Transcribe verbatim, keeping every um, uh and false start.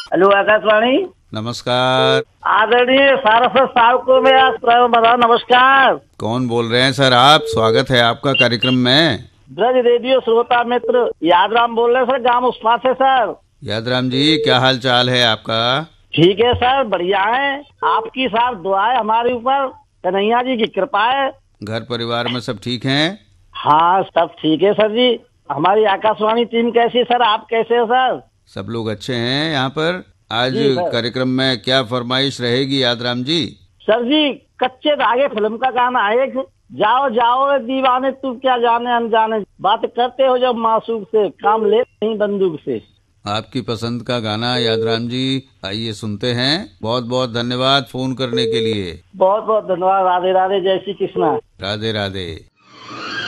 Hello Akashvani. नमस्कार। आदरणीय सारस्वत साहब को मैं आज बता नमस्कार। कौन बोल रहे हैं सर आप? स्वागत है आपका कार्यक्रम में। ब्रज रेडियो श्रोता मित्र यादराम बोल रहे हैं सर, गांव उस्मा से सर। यादराम जी, क्या हाल चाल है आपका? ठीक है सर, बढ़िया है। आपकी साथ दुआ है हमारे ऊपर, कन्हैया जी की कृपा है। घर परिवार में सब ठीक हैं? हाँ सब ठीक है सर जी। हमारी आकाशवाणी टीम कैसी है सर, आप कैसे हो सर? सब लोग अच्छे हैं यहाँ पर। आज जी सर। कार्यक्रम में क्या फरमाइश रहेगी यादराम जी? सर जी, कच्चे धागे फिल्म का गाना है एक, जाओ जाओ दीवाने तू क्या जाने अनजाने, बात करते हो जब मासूक से, काम ले नहीं बंदूक से। आपकी पसंद का गाना यादराम जी, आइए सुनते हैं। बहुत बहुत धन्यवाद फोन करने के लिए। बहुत बहुत धन्यवाद। राधे राधे, जय श्री कृष्णा। राधे राधे।